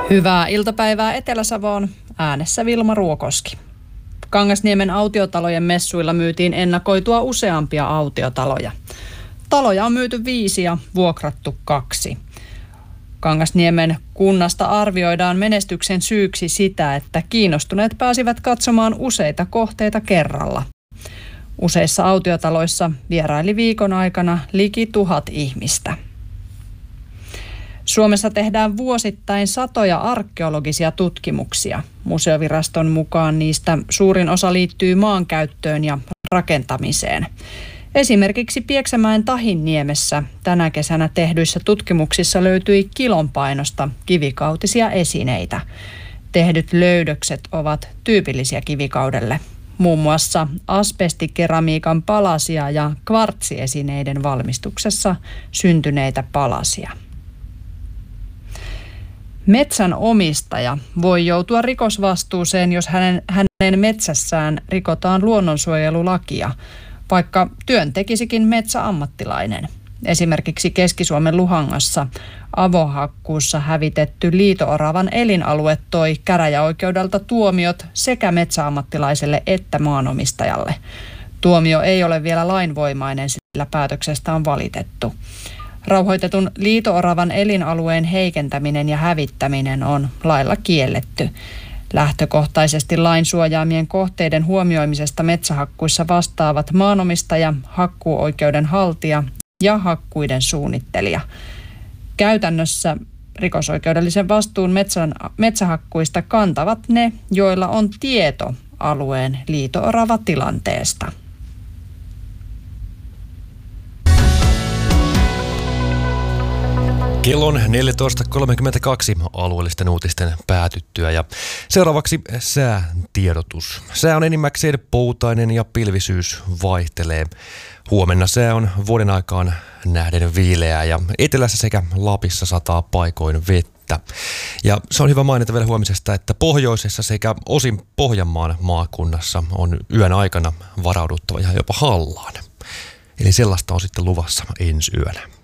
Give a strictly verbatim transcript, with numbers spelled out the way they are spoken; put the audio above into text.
Hyvää iltapäivää Etelä-Savoon, äänessä Vilma Ruokoski. Kangasniemen autiotalojen messuilla myytiin ennakoitua useampia autiotaloja. Taloja on myyty viisi ja vuokrattu kaksi. Kangasniemen kunnasta arvioidaan menestyksen syyksi sitä, että kiinnostuneet pääsivät katsomaan useita kohteita kerralla. Useissa autiotaloissa vieraili viikon aikana liki tuhat ihmistä. Suomessa tehdään vuosittain satoja arkeologisia tutkimuksia. Museoviraston mukaan niistä suurin osa liittyy maankäyttöön ja rakentamiseen. Esimerkiksi Pieksämäen Tahinniemessä tänä kesänä tehdyissä tutkimuksissa löytyi kilon painosta kivikautisia esineitä. Tehdyt löydökset ovat tyypillisiä kivikaudelle. Muun muassa asbestikeramiikan palasia ja kvartsiesineiden valmistuksessa syntyneitä palasia. Metsän omistaja voi joutua rikosvastuuseen, jos hänen, hänen metsässään rikotaan luonnonsuojelulakia, vaikka työn tekisikin metsäammattilainen. Esimerkiksi Keski-Suomen Luhangassa avohakkuussa hävitetty liito-oravan elinalue toi käräjäoikeudelta tuomiot sekä metsäammattilaiselle että maanomistajalle. Tuomio ei ole vielä lainvoimainen, sillä päätöksestä on valitettu. Rauhoitetun liito-oravan elinalueen heikentäminen ja hävittäminen on lailla kielletty. Lähtökohtaisesti lain suojaamien kohteiden huomioimisesta metsähakkuissa vastaavat maanomistaja, hakkuuoikeuden haltija ja hakkuiden suunnittelija. Käytännössä rikosoikeudellisen vastuun metsän, metsähakkuista kantavat ne, joilla on tieto alueen liito-oravatilanteesta. Kello on neljätoista kolmekymmentäkaksi alueellisten uutisten päätyttyä ja seuraavaksi säätiedotus. Sää on enimmäkseen poutainen ja pilvisyys vaihtelee. Huomenna sää on vuoden aikaan nähden viileää ja etelässä sekä Lapissa sataa paikoin vettä. Ja se on hyvä mainita vielä huomisesta, että pohjoisessa sekä osin Pohjanmaan maakunnassa on yön aikana varauduttava ihan jopa hallaan. Eli sellaista on sitten luvassa ensi yönä.